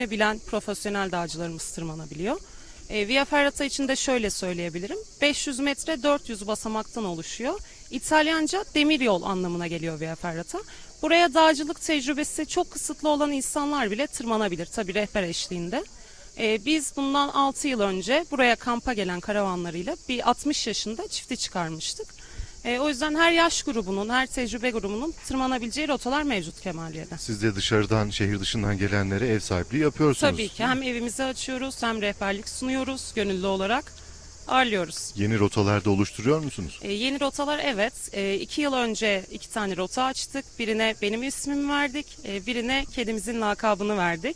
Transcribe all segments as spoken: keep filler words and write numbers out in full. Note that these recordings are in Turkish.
bilen profesyonel dağcılarımız tırmanabiliyor. E, Via Ferrata için de şöyle söyleyebilirim. beş yüz metre dört yüz basamaktan oluşuyor. İtalyanca demir yol anlamına geliyor Via Ferrata. Buraya dağcılık tecrübesi çok kısıtlı olan insanlar bile tırmanabilir. Tabii rehber eşliğinde. E, biz bundan altı yıl önce buraya kampa gelen karavanlarıyla bir altmış yaşında çifti çıkarmıştık. E, o yüzden her yaş grubunun, her tecrübe grubunun tırmanabileceği rotalar mevcut Kemaliye'de. Siz de dışarıdan, şehir dışından gelenlere ev sahipliği yapıyorsunuz. Tabii ki hem evimizi açıyoruz hem rehberlik sunuyoruz gönüllü olarak ağırlıyoruz. Yeni rotalarda oluşturuyor musunuz? E, yeni rotalar evet. E, iki yıl önce iki tane rota açtık. Birine benim ismimi verdik. E, birine kedimizin lakabını verdik.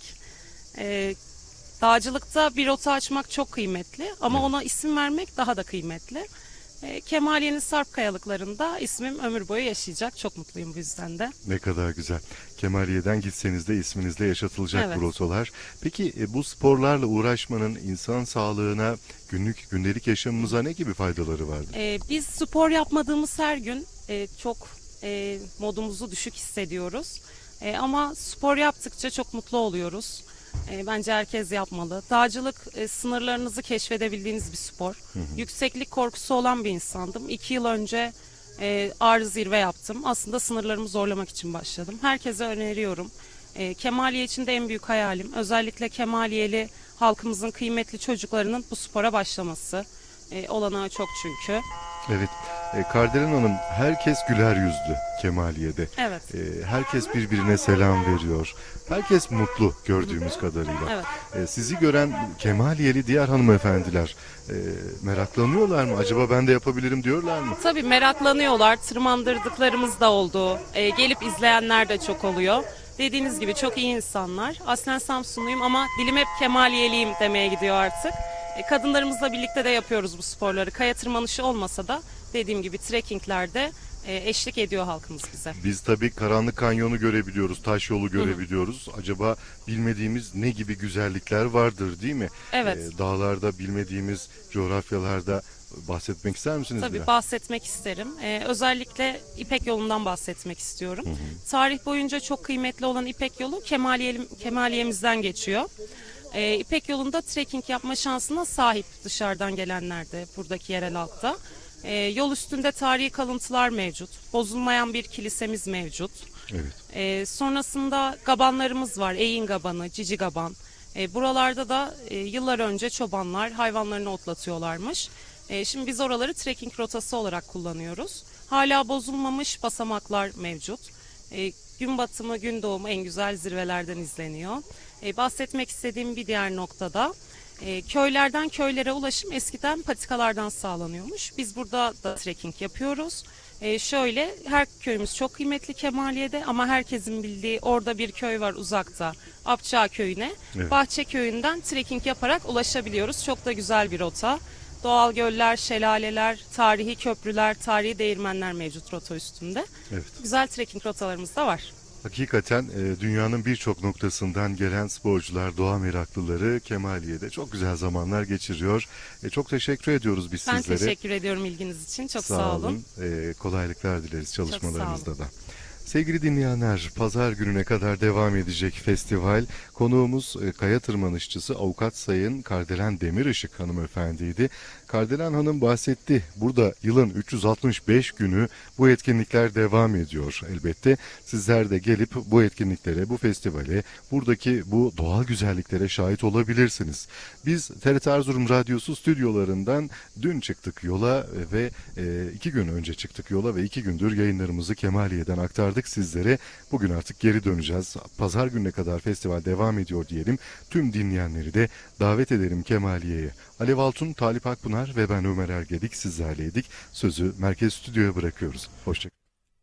E, dağcılıkta bir rota açmak çok kıymetli ama Evet. ona isim vermek daha da kıymetli. E, Kemaliye'nin Sarp Kayalıkları'nda ismim ömür boyu yaşayacak. Çok mutluyum bu yüzden de. Ne kadar güzel. Kemaliye'den gitseniz de isminizle yaşatılacak Evet. bu rotalar. Peki e, bu sporlarla uğraşmanın insan sağlığına, günlük gündelik yaşamımıza ne gibi faydaları vardır? Ee, biz spor yapmadığımız her gün e, çok e, modumuzu düşük hissediyoruz. E, ama spor yaptıkça çok mutlu oluyoruz. E, bence herkes yapmalı. Dağcılık e, sınırlarınızı keşfedebildiğiniz bir spor. Yükseklik korkusu olan bir insandım. İki yıl önce e, ağrı zirve yaptım. Aslında sınırlarımı zorlamak için başladım. Herkese öneriyorum. E, Kemaliye için de en büyük hayalim özellikle Kemaliyeli halkımızın kıymetli çocuklarının bu spora başlaması. E, olanağı çok çünkü. Evet. E, Kardelen Hanım, herkes güler yüzlü Kemaliye'de. Evet. E, herkes birbirine selam veriyor. Herkes mutlu gördüğümüz kadarıyla. Evet. E, sizi gören Kemaliyeli diğer hanımefendiler e, meraklanıyorlar mı? Acaba ben de yapabilirim diyorlar mı? Tabii meraklanıyorlar. Tırmandırdıklarımız da oldu. E, gelip izleyenler de çok oluyor. Dediğiniz gibi çok iyi insanlar. Aslen Samsunluyum ama dilim hep Kemaliyeliyim demeye gidiyor artık. E, kadınlarımızla birlikte de yapıyoruz bu sporları. Kaya tırmanışı olmasa da dediğim gibi trekkinglerde e, eşlik ediyor halkımız bize. Biz tabii Karanlık Kanyonu görebiliyoruz, taş yolu görebiliyoruz. Acaba bilmediğimiz ne gibi güzellikler vardır değil mi? Evet. E, dağlarda bilmediğimiz coğrafyalarda bahsetmek ister misiniz? Tabii biraz? bahsetmek isterim. Ee, özellikle İpek yolundan bahsetmek istiyorum. Tarih boyunca çok kıymetli olan İpek yolu Kemaliye, Kemaliye'mizden geçiyor. Ee, İpek yolunda trekking yapma şansına sahip dışarıdan gelenler de buradaki yerel halkta. Ee, yol üstünde tarihi kalıntılar mevcut. Bozulmayan bir kilisemiz mevcut. Evet. Ee, sonrasında gabanlarımız var. Eğin gabanı, Cici gaban. Ee, buralarda da e, yıllar önce çobanlar hayvanlarını otlatıyorlarmış. E, şimdi biz oraları trekking rotası olarak kullanıyoruz. Hala bozulmamış basamaklar mevcut. E, gün batımı, gün doğumu en güzel zirvelerden izleniyor. E, bahsetmek istediğim bir diğer noktada e, köylerden köylere ulaşım eskiden patikalardan sağlanıyormuş. Biz burada da trekking yapıyoruz. E, şöyle her köyümüz çok kıymetli Kemaliye'de ama herkesin bildiği orada bir köy var uzakta. Apçağ köyüne. Evet. Bahçe köyünden trekking yaparak ulaşabiliyoruz. Çok da güzel bir rota. Doğal göller, şelaleler, tarihi köprüler, tarihi değirmenler mevcut rota üstünde. Evet. Güzel trekking rotalarımız da var. Hakikaten e, dünyanın birçok noktasından gelen sporcular, doğa meraklıları Kemaliye'de çok güzel zamanlar geçiriyor. E, çok teşekkür ediyoruz biz Ben sizlere. teşekkür ediyorum ilginiz için. Çok sağ, olun. E, kolaylıklar dileriz çalışmalarınızda olun. da. Sevgili dinleyenler, pazar gününe kadar devam edecek festival. Konuğumuz e, kaya tırmanışçısı Avukat Sayın Kardelen Demirışık hanımefendiydi. Kardelen Hanım bahsetti. Burada yılın üç yüz altmış beş günü bu etkinlikler devam ediyor elbette. Sizler de gelip bu etkinliklere, bu festivale, buradaki bu doğal güzelliklere şahit olabilirsiniz. Biz T R T Erzurum Radyosu stüdyolarından dün çıktık yola ve e, iki gün önce çıktık yola ve iki gündür yayınlarımızı Kemaliye'den aktardık sizlere. Bugün artık geri döneceğiz. Pazar gününe kadar festival devam ediyor diyelim. Tüm dinleyenleri de davet ederim Kemaliye'ye. Alev Altun, Talip Akpınar ve ben Ömer Ergedik sizlerleydik. Sözü Merkez Stüdyo'ya bırakıyoruz. Hoşçakalın.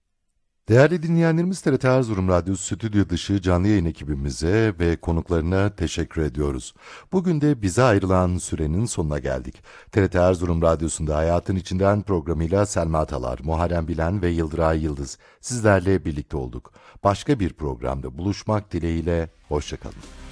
Değerli dinleyenlerimiz, T R T Erzurum Radyosu stüdyo dışı canlı yayın ekibimize ve konuklarına teşekkür ediyoruz. Bugün de bize ayrılan sürenin sonuna geldik. T R T Erzurum Radyosu'nda Hayatın İçinden programıyla Selma Talar, Muharrem Bilen ve Yıldıray Yıldız sizlerle birlikte olduk. Başka bir programda buluşmak dileğiyle, hoşçakalın.